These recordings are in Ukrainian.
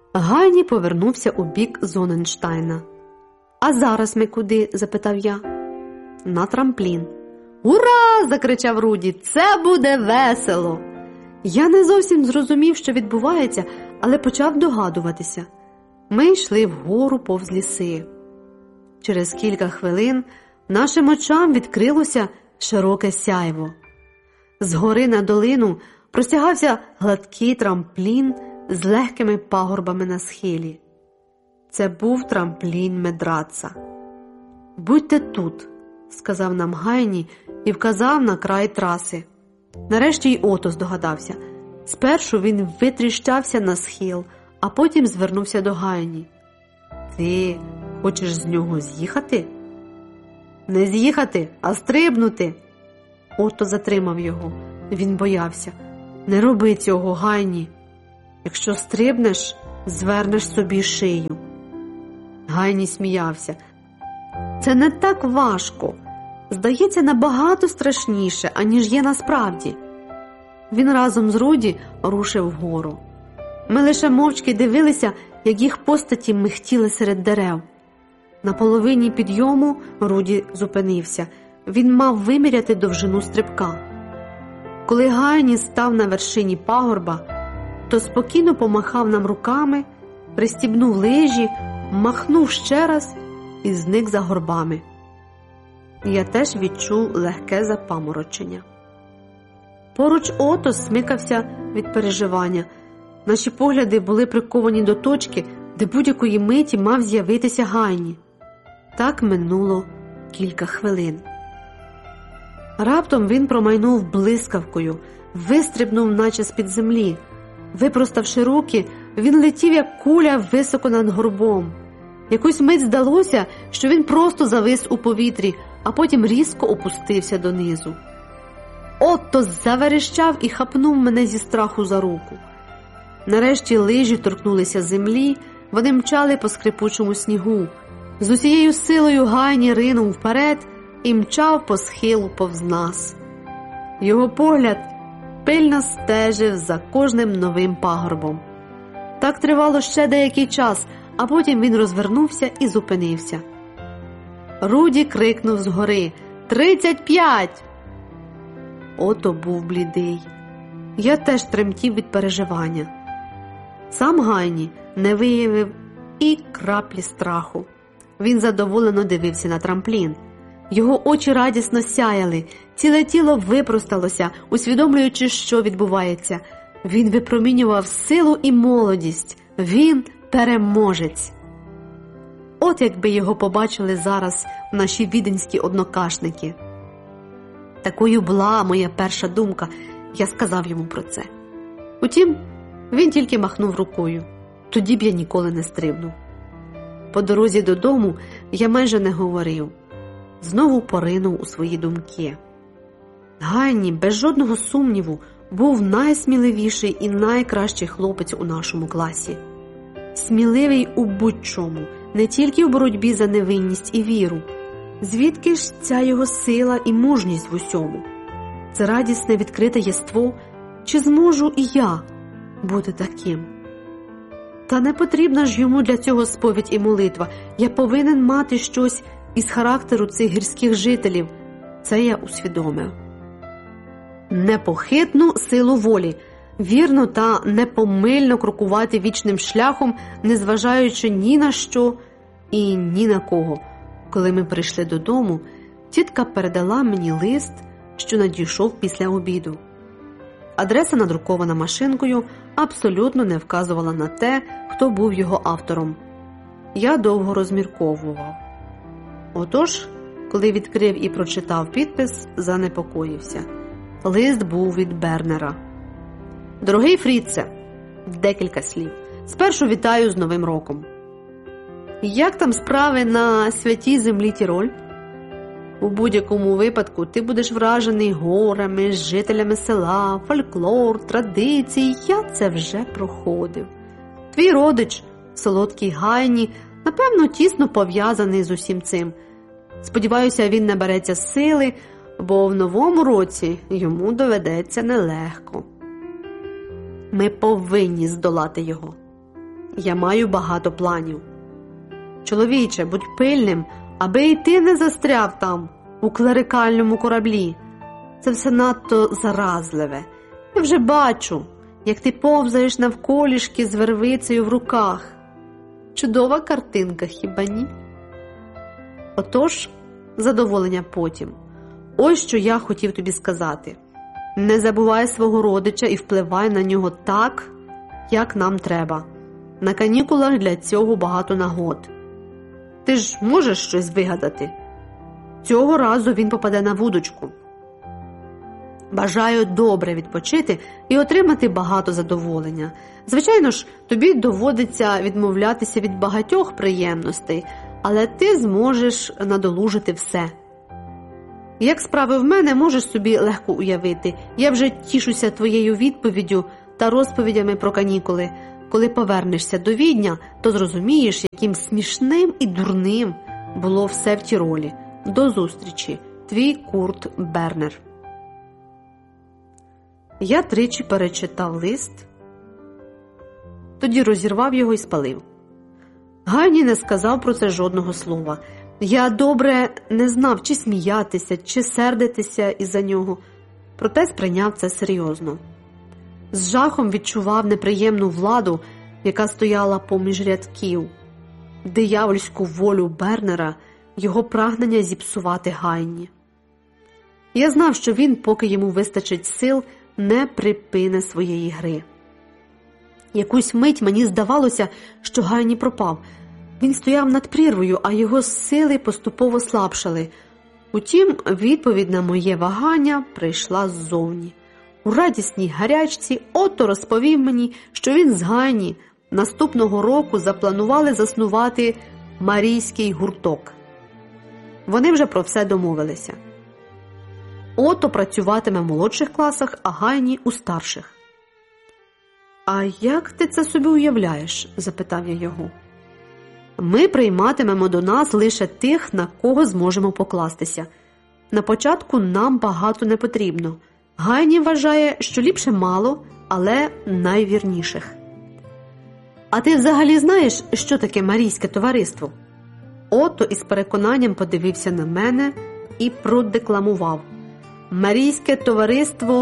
Гайні повернувся у бік Зонненштайна. «А зараз ми куди?» – запитав я. «На трамплін». «Ура!» – закричав Руді. «Це буде весело!» Я не зовсім зрозумів, що відбувається, але почав догадуватися. Ми йшли вгору повз ліси. Через кілька хвилин нашим очам відкрилося широке сяйво. Згори на долину простягався гладкий трамплін з легкими пагорбами на схилі. Це був трамплін Медраца. «Будьте тут», – сказав нам Гайні і вказав на край траси. Нарешті й Ото здогадався. Спершу він витріщався на схил, а потім звернувся до Гайні. «Ти хочеш з нього з'їхати?» «Не з'їхати, а стрибнути!» Ото затримав його. Він боявся. «Не роби цього, Гайні. Якщо стрибнеш, звернеш собі шию». Гайні сміявся. «Це не так важко. Здається, набагато страшніше, аніж є насправді». Він разом з Руді рушив вгору. Ми лише мовчки дивилися, як їх постаті михтіли серед дерев. На половині підйому Руді зупинився. Він мав виміряти довжину стрибка. Коли Гайні став на вершині пагорба, то спокійно помахав нам руками, пристібнув лижі, махнув ще раз і зник за горбами. Я теж відчув легке запаморочення. Поруч Ото смикався від переживання. Наші погляди були приковані до точки, де будь-якої миті мав з'явитися Гайні. Так минуло кілька хвилин. Раптом він промайнув блискавкою, вистрибнув наче з-під землі. Випроставши руки, він летів, як куля, високо над горбом. Якусь мить здалося, що він просто завис у повітрі, а потім різко опустився донизу. Отто заверещав і хапнув мене зі страху за руку. Нарешті лижі торкнулися землі, вони мчали по скрипучому снігу. З усією силою Гайні ринув вперед і мчав по схилу повз нас. Його погляд пильно стежив за кожним новим пагорбом. Так тривало ще деякий час, а потім він розвернувся і зупинився. Руді крикнув згори: «35!» Ото був блідий. Я теж тремтів від переживання. Сам Гайні не виявив і краплі страху. Він задоволено дивився на трамплін. Його очі радісно сяяли, ціле тіло випросталося, усвідомлюючи, що відбувається. Він випромінював силу і молодість. Він переможець. От якби його побачили зараз наші віденські однокашники. Такою була моя перша думка, я сказав йому про це. Утім, він тільки махнув рукою. Тоді б я ніколи не стрибнув. По дорозі додому я майже не говорив. Знову поринув у свої думки. Гайні, без жодного сумніву, був найсміливіший і найкращий хлопець у нашому класі. Сміливий у будь-чому, не тільки в боротьбі за невинність і віру. Звідки ж ця його сила і мужність в усьому? Це радісне відкрите єство. Чи зможу і я бути таким? Та не потрібна ж йому для цього сповідь і молитва. Я повинен мати щось із характеру цих гірських жителів. Це я усвідомив. Непохитну силу волі, вірно та непомильно крокувати вічним шляхом, незважаючи ні на що і ні на кого. Коли ми прийшли додому, тітка передала мені лист, що надійшов після обіду. Адреса, надрукована машинкою, абсолютно не вказувала на те, хто був його автором. Я довго розмірковував. Отож, коли відкрив і прочитав підпис, занепокоївся. Лист був від Бернера. «Дорогий Фріце, декілька слів. Спершу вітаю з Новим роком. Як там справи на святій землі Тіроль? У будь-якому випадку ти будеш вражений горами, жителями села, фольклор, традиції. Я це вже проходив. Твій родич, солодкий Гайні, напевно, тісно пов'язаний з усім цим. Сподіваюся, він набереться сили, бо в новому році йому доведеться нелегко. Ми повинні здолати його. Я маю багато планів. Чоловіче, будь пильним, аби і ти не застряв там, у клерикальному кораблі. Це все надто заразливе. Я вже бачу, як ти повзаєш навколішки з вервицею в руках. Чудова картинка, хіба ні? Отож, задоволення потім. Ось що я хотів тобі сказати. Не забувай свого родича і впливай на нього так, як нам треба. На канікулах для цього багато нагод. Ти ж можеш щось вигадати? Цього разу він попаде на вудочку. Бажаю добре відпочити і отримати багато задоволення. Звичайно ж, тобі доводиться відмовлятися від багатьох приємностей, але ти зможеш надолужити все. Як справи в мене, можеш собі легко уявити. Я вже тішуся твоєю відповіддю та розповідями про канікули. Коли повернешся до Відня, то зрозумієш, яким смішним і дурним було все в Тіролі. До зустрічі. Твій Курт Бернер. Я тричі перечитав лист, тоді розірвав його і спалив. Гайні не сказав про це жодного слова. Я добре не знав, чи сміятися, чи сердитися із-за нього, проте сприйняв це серйозно. З жахом відчував неприємну владу, яка стояла поміж рядків, диявольську волю Бернера, його прагнення зіпсувати Гайні. Я знав, що він, поки йому вистачить сил, не припине своєї гри. Якусь мить мені здавалося, що Гайні пропав. Він стояв над прірвою, а його сили поступово слабшали. Утім, відповідь на моє вагання прийшла ззовні. У радісній гарячці Отто розповів мені, що він з Гайні наступного року запланували заснувати Марійський гурток. Вони вже про все домовилися. Отто працюватиме в молодших класах, а Гайні – у старших. «А як ти це собі уявляєш?» – запитав я його. «Ми прийматимемо до нас лише тих, на кого зможемо покластися. На початку нам багато не потрібно. Гайні вважає, що ліпше мало, але найвірніших». «А ти взагалі знаєш, що таке Марійське товариство?» Отто із переконанням подивився на мене і продекламував. «Марійське товариство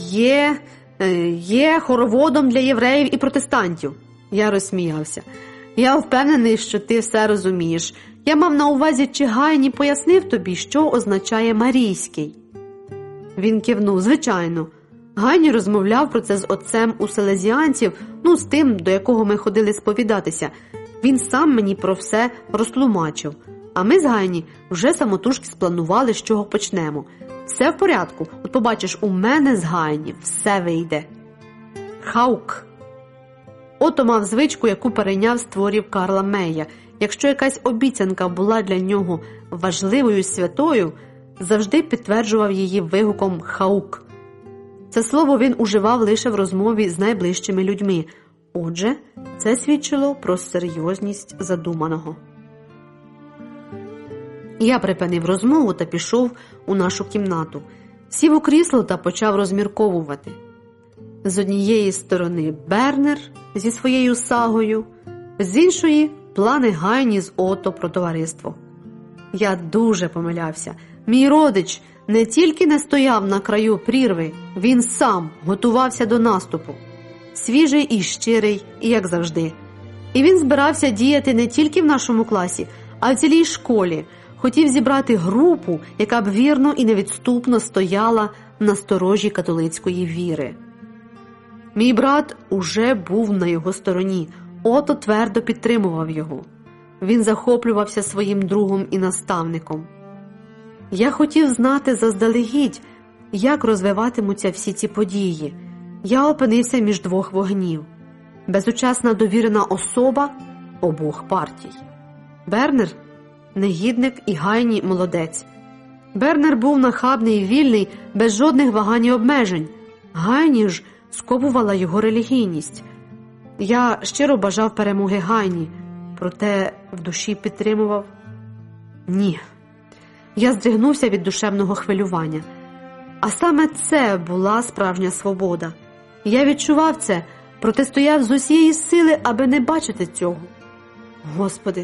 є хороводом для євреїв і протестантів». Я розсміявся. «Я впевнений, що ти все розумієш. Я мав на увазі, чи Гайні пояснив тобі, що означає Марійський?» Він кивнув. «Звичайно. Гайні розмовляв про це з отцем у селезіанців, з тим, до якого ми ходили сповідатися. Він сам мені про все розтлумачив. А ми з Гайні вже самотужки спланували, з чого почнемо. Все в порядку. От побачиш, у мене з Гайні все вийде». Хаук. Отто мав звичку, яку перейняв з творів Карла Мея. Якщо якась обіцянка була для нього важливою святою, завжди підтверджував її вигуком «хаук». Це слово він уживав лише в розмові з найближчими людьми. Отже, це свідчило про серйозність задуманого. Я припинив розмову та пішов у нашу кімнату. Сів у крісло та почав розмірковувати. З однієї сторони Бернер зі своєю сагою, з іншої – плани Гайні з Отто про товариство. Я дуже помилявся. Мій родич не тільки не стояв на краю прірви, він сам готувався до наступу. Свіжий і щирий, і як завжди. І він збирався діяти не тільки в нашому класі, а в цілій школі. Хотів зібрати групу, яка б вірно і невідступно стояла на сторожі католицької віри. Мій брат уже був на його стороні. Отто твердо підтримував його. Він захоплювався своїм другом і наставником. Я хотів знати заздалегідь, як розвиватимуться всі ці події. Я опинився між двох вогнів. Безучасна довірена особа обох партій. Бернер – негідник і Гайні – молодець. Бернер був нахабний і вільний, без жодних вагань і обмежень. Гайні ж сковувала його релігійність. Я щиро бажав перемоги Гайні, проте в душі підтримував – ні. Я здригнувся від душевного хвилювання. А саме це була справжня свобода. Я відчував це, Протистояв з усієї сили, аби не бачити цього. Господи,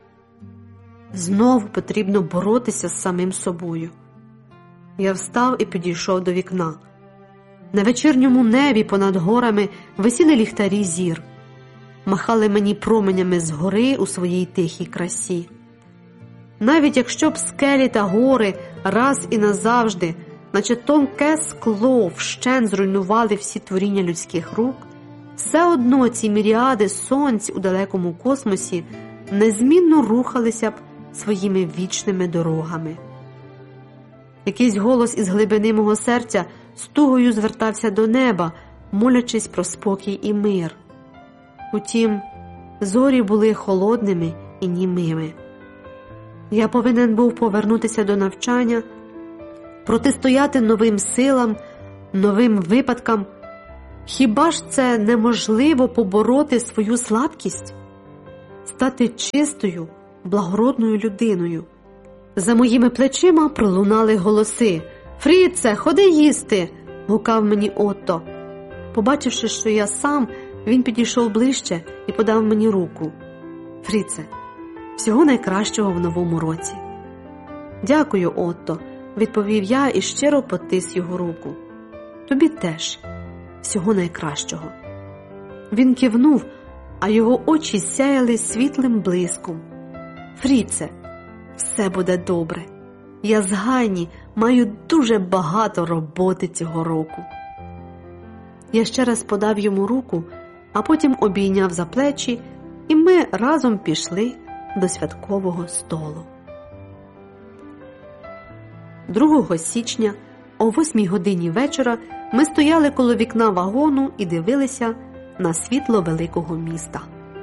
знову потрібно боротися з самим собою. Я встав і підійшов до вікна. На вечірньому небі понад горами висіли ліхтарі зір. Махали мені променями згори у своїй тихій красі. Навіть якщо б скелі та гори раз і назавжди, наче тонке скло, вщент зруйнували всі творіння людських рук, все одно ці міріади сонць у далекому космосі незмінно рухалися б своїми вічними дорогами. Якийсь голос із глибини мого серця з тугою звертався до неба, молячись про спокій і мир. Утім, зорі були холодними і німими. Я повинен був повернутися до навчання, протистояти новим силам, новим випадкам. Хіба ж це неможливо побороти свою слабкість? Стати чистою, благородною людиною? За моїми плечима пролунали голоси. «Фріце, ходи їсти!» – гукав мені Отто. Побачивши, що я сам, він підійшов ближче і подав мені руку. «Фріце, всього найкращого в новому році!» «Дякую, Отто!» – відповів я і щиро потис його руку. «Тобі теж! Всього найкращого!» Він кивнув, а його очі сяяли світлим блиском. «Фріце, все буде добре. Я з Ганні маю дуже багато роботи цього року». Я ще раз подав йому руку, а потім обійняв за плечі, і ми разом пішли до святкового столу. 2 січня о 8 годині вечора ми стояли коло вікна вагону і дивилися на світло великого міста.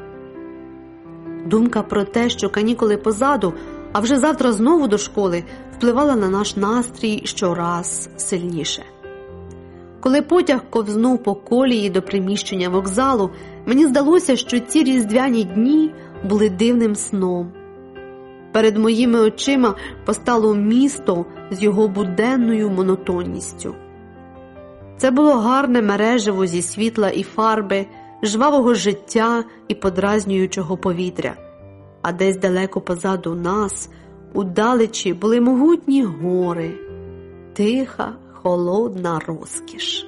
Думка про те, що канікули позаду, а вже завтра знову до школи, впливала на наш настрій щораз сильніше. Коли потяг ковзнув по колії до приміщення вокзалу, мені здалося, що ці різдвяні дні були дивним сном. Перед моїми очима постало місто з його буденною монотонністю. Це було гарне мережево зі світла і фарби, жвавого життя і подразнюючого повітря. А десь далеко позаду нас, удалечі, були могутні гори, тиха, холодна розкіш.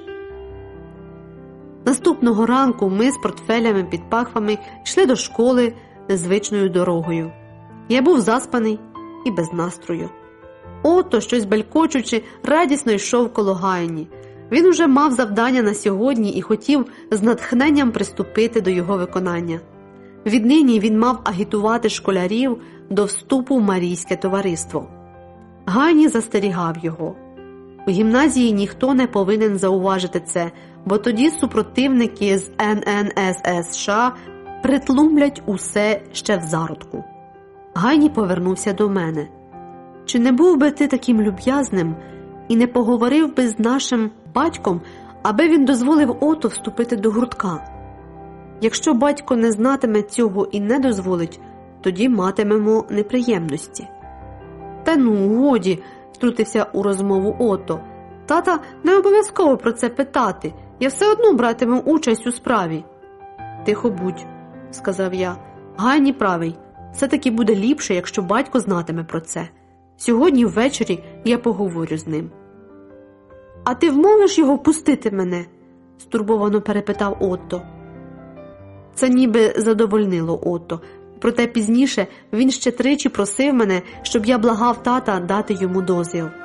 Наступного ранку ми з портфелями під пахвами йшли до школи звичною дорогою. Я був заспаний і без настрою. Отто, щось белькочучи, радісно йшов коло Ганні. Він уже мав завдання на сьогодні і хотів з натхненням приступити до його виконання. Віднині він мав агітувати школярів до вступу в Марійське товариство. Ганні застерігав його. У гімназії ніхто не повинен зауважити це, бо тоді супротивники з ННСС США притлумлять усе ще в зародку. Ганні повернувся до мене. «Чи не був би ти таким люб'язним і не поговорив би з нашим батьком, аби він дозволив Отто вступити до гуртка? Якщо батько не знатиме цього і не дозволить, тоді матимемо неприємності». «Та ну, годі», – втрутився у розмову Отто. «Тата не обов'язково про це питати. Я все одно братиму участь у справі». «Тихо будь», – сказав я. «Ганні правий. Все-таки буде ліпше, якщо батько знатиме про це. Сьогодні ввечері я поговорю з ним». «А ти вмовиш його пустити мене?» – стурбовано перепитав Отто. Це ніби задовольнило Отто. Проте пізніше він ще тричі просив мене, щоб я благав тата дати йому дозвіл.